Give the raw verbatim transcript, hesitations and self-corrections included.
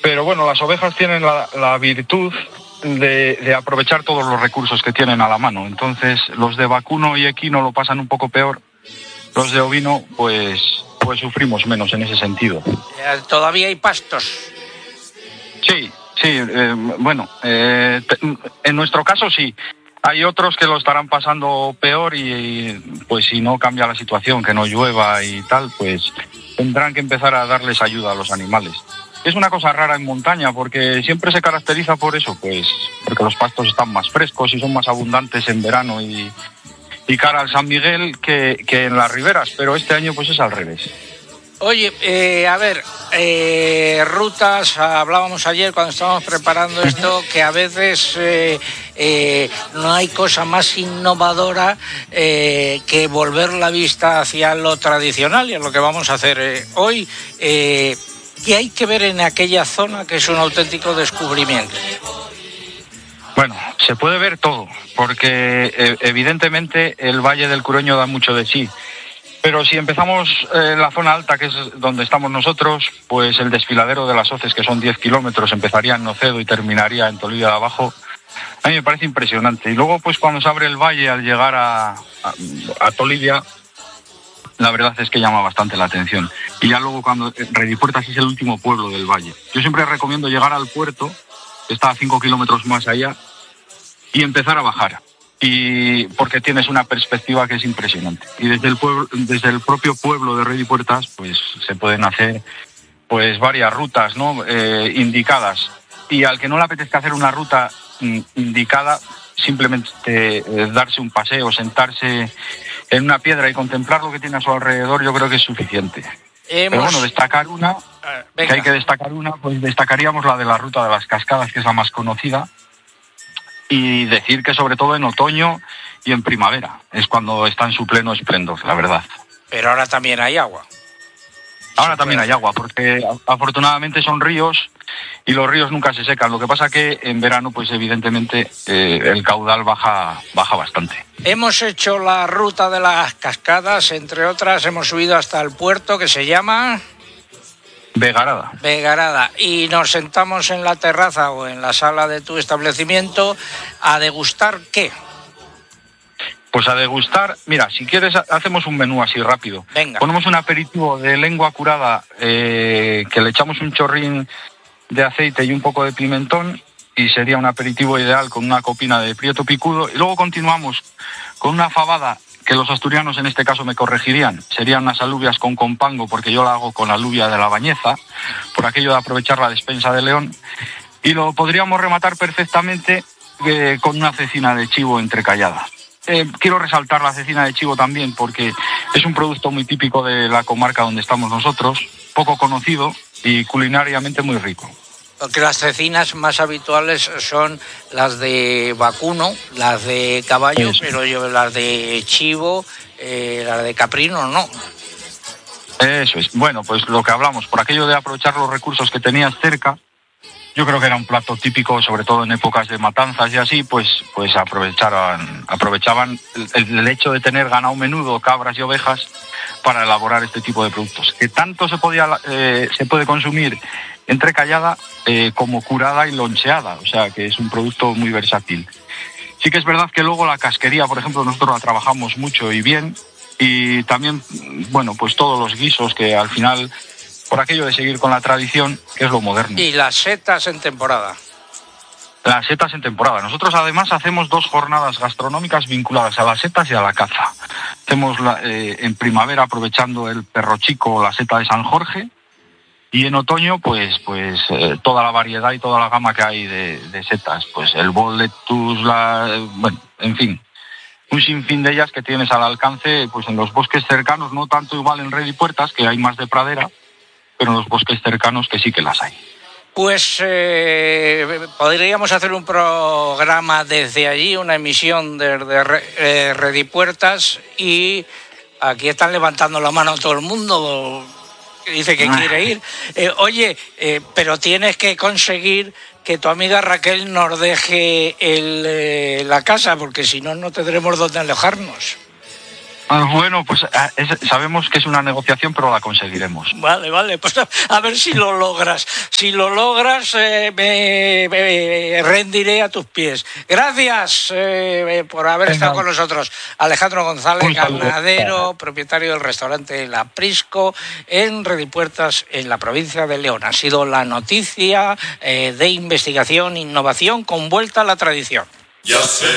Pero bueno, las ovejas tienen la, la virtud de, de aprovechar todos los recursos que tienen a la mano. Entonces, los de vacuno y equino lo pasan un poco peor. Los de ovino, pues, pues sufrimos menos en ese sentido. ¿Todavía hay pastos? Sí, sí. Eh, bueno, eh, en nuestro caso sí. Hay otros que lo estarán pasando peor y, y pues si no cambia la situación, que no llueva y tal, pues tendrán que empezar a darles ayuda a los animales. Es una cosa rara en montaña porque siempre se caracteriza por eso, pues porque los pastos están más frescos y son más abundantes en verano y, y cara al San Miguel que, que en las riberas, pero este año pues es al revés. Oye, eh, a ver, eh, rutas, hablábamos ayer cuando estábamos preparando esto, que a veces eh, eh, no hay cosa más innovadora eh, que volver la vista hacia lo tradicional, y es lo que vamos a hacer eh, hoy. Eh, ¿Qué hay que ver en aquella zona que es un auténtico descubrimiento? Bueno, se puede ver todo, porque eh, evidentemente el Valle del Curoño da mucho de sí. Pero si empezamos en eh, la zona alta, que es donde estamos nosotros, pues el desfiladero de las Hoces, que son diez kilómetros, empezaría en Nocedo y terminaría en Tolivia de Abajo. A mí me parece impresionante. Y luego, pues cuando se abre el valle al llegar a, a, a Tolivia, la verdad es que llama bastante la atención. Y ya luego cuando Redipuertas es el último pueblo del valle. Yo siempre recomiendo llegar al puerto, que está a cinco kilómetros más allá, y empezar a bajar. Y porque tienes una perspectiva que es impresionante. Y desde el pueblo, desde el propio pueblo de Redipuertas, pues se pueden hacer pues varias rutas, ¿no? Eh, indicadas. Y al que no le apetezca hacer una ruta mm, indicada, simplemente eh, darse un paseo, sentarse en una piedra y contemplar lo que tiene a su alrededor, yo creo que es suficiente. Hemos... Pero bueno, destacar una, Venga. que hay que destacar una, pues destacaríamos la de la Ruta de las Cascadas, que es la más conocida. Y decir que sobre todo en otoño y en primavera es cuando está en su pleno esplendor, la verdad. Pero ahora también hay agua. Ahora también hay agua, porque afortunadamente son ríos y los ríos nunca se secan. Lo que pasa que en verano, pues evidentemente eh, el caudal baja, baja bastante. Hemos hecho la Ruta de las Cascadas, entre otras hemos subido hasta el puerto que se llama... Vegarada. Vegarada. Y nos sentamos en la terraza o en la sala de tu establecimiento a degustar ¿qué? Pues a degustar, mira, si quieres hacemos un menú así rápido. Venga. Ponemos un aperitivo de lengua curada eh, que le echamos un chorrín de aceite y un poco de pimentón y sería un aperitivo ideal con una copina de prieto picudo. Y luego continuamos con una fabada que los asturianos en este caso me corregirían, serían unas alubias con compango, porque yo la hago con la alubia de la Bañeza, por aquello de aprovechar la despensa de León, y lo podríamos rematar perfectamente eh, con una cecina de chivo entrecallada. Eh, quiero resaltar la cecina de chivo también, porque es un producto muy típico de la comarca donde estamos nosotros, poco conocido y culinariamente muy rico. Porque las cecinas más habituales son las de vacuno, las de caballo, Eso. pero yo las de chivo, eh, las de caprino no. Eso es. Bueno, pues lo que hablamos, por aquello de aprovechar los recursos que tenías cerca, yo creo que era un plato típico, sobre todo en épocas de matanzas y así, pues, pues aprovechaban, aprovechaban el, el hecho de tener ganado menudo, cabras y ovejas para elaborar este tipo de productos. Que tanto se podía, eh, se puede consumir entrecallada eh, como curada y loncheada, o sea que es un producto muy versátil. Sí que es verdad que luego la casquería, por ejemplo, nosotros la trabajamos mucho y bien, y también, bueno, pues todos los guisos que al final, por aquello de seguir con la tradición, que es lo moderno. Y las setas en temporada. Las setas en temporada. Nosotros además hacemos dos jornadas gastronómicas vinculadas a las setas y a la caza. Hacemos la, eh, en primavera aprovechando el perro chico, la seta de San Jorge, y en otoño, pues, pues eh, toda la variedad y toda la gama que hay de, de setas, pues el boletus, la, eh, bueno, en fin, un sinfín de ellas que tienes al alcance, pues en los bosques cercanos, no tanto igual en Redipuertas, que hay más de pradera, pero en los bosques cercanos que sí que las hay. Pues eh, podríamos hacer un programa desde allí, una emisión desde eh, Redipuertas, y aquí están levantando la mano todo el mundo. Dice que quiere ir. Eh, oye, eh, pero tienes que conseguir que tu amiga Raquel nos deje el, eh, la casa, porque si no, no tendremos dónde alojarnos. Bueno, pues es, sabemos que es una negociación, pero la conseguiremos. Vale, vale, pues a, a ver si lo logras. Si lo logras, eh, me, me rendiré a tus pies. Gracias eh, por haber Venga. estado con nosotros. Alejandro González, ganadero, propietario del restaurante La Prisco en Redipuertas, en la provincia de León. Ha sido la noticia eh, de investigación, innovación con vuelta a la tradición. Ya sé.